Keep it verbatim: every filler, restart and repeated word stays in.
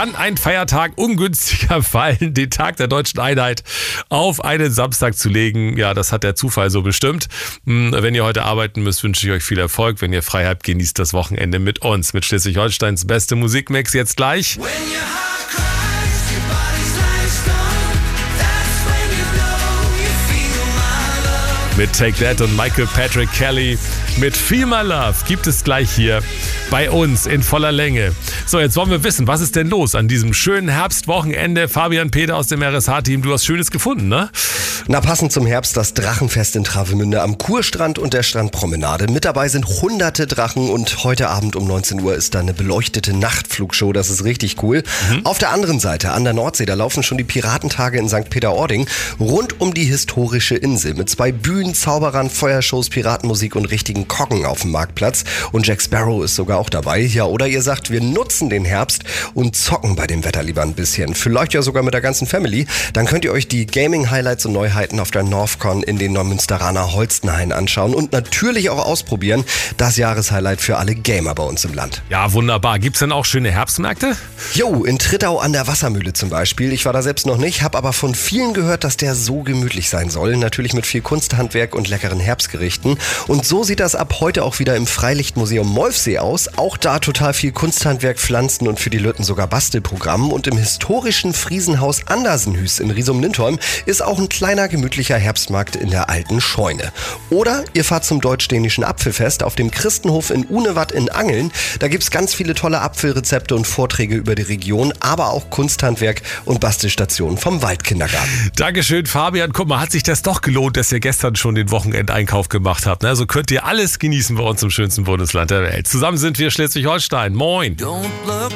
kann ein Feiertag ungünstiger fallen, den Tag der deutschen Einheit auf einen Samstag zu legen. Ja, das hat der Zufall so bestimmt. Wenn ihr heute arbeiten müsst, wünsche ich euch viel Erfolg. Wenn ihr frei habt, genießt das Wochenende mit uns, mit Schleswig-Holsteins beste Musikmix jetzt gleich. Mit Take That und Michael Patrick Kelly mit Feel My Love gibt es gleich hier bei uns in voller Länge. So, jetzt wollen wir wissen, was ist denn los an diesem schönen Herbstwochenende? Fabian Peter aus dem R S H-Team, du hast Schönes gefunden, ne? Na, passend zum Herbst das Drachenfest in Travemünde am Kurstrand und der Strandpromenade. Mit dabei sind hunderte Drachen und heute Abend um neunzehn Uhr ist da eine beleuchtete Nachtflugshow. Das ist richtig cool. Mhm. Auf der anderen Seite, an der Nordsee, da laufen schon die Piratentage in Sankt Peter-Ording rund um die historische Insel mit zwei Bühnen, Zauberern, Feuershows, Piratenmusik und richtigen Koggen auf dem Marktplatz. Und Jack Sparrow ist sogar auch dabei. Ja, oder ihr sagt, wir nutzen den Herbst und zocken bei dem Wetter lieber ein bisschen. Vielleicht ja sogar mit der ganzen Family. Dann könnt ihr euch die Gaming-Highlights und Neuheiten auf der Northcon in den Neumünsteraner Holstenhain anschauen und natürlich auch ausprobieren. Das Jahreshighlight für alle Gamer bei uns im Land. Ja, wunderbar. Gibt's denn auch schöne Herbstmärkte? Jo, in Trittau an der Wassermühle zum Beispiel. Ich war da selbst noch nicht, habe aber von vielen gehört, dass der so gemütlich sein soll. Natürlich mit viel Kunsthandwerk und leckeren Herbstgerichten. Und so sieht das ab heute auch wieder im Freilichtmuseum Molfsee aus. Auch da total viel Kunsthandwerk, Pflanzen und für die Lütten sogar Bastelprogramm. Und im historischen Friesenhaus Andersenhüs in Riesum-Lindholm ist auch ein kleiner gemütlicher Herbstmarkt in der alten Scheune. Oder ihr fahrt zum deutsch-dänischen Apfelfest auf dem Christenhof in Unewatt in Angeln. Da gibt's ganz viele tolle Apfelrezepte und Vorträge über die Region, aber auch Kunsthandwerk und Bastelstationen vom Waldkindergarten. Dankeschön, Fabian. Guck mal, hat sich das doch gelohnt, dass ihr gestern schon den Wochenendeinkauf gemacht habt. Also könnt ihr alles genießen bei uns im schönsten Bundesland der Welt. Zusammen sind wir Schleswig-Holstein. Moin!